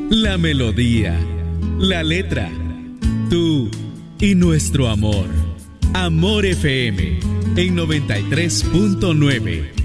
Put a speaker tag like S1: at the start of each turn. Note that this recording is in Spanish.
S1: la melodía, la letra, tú y nuestro amor. Amor FM en 93.9.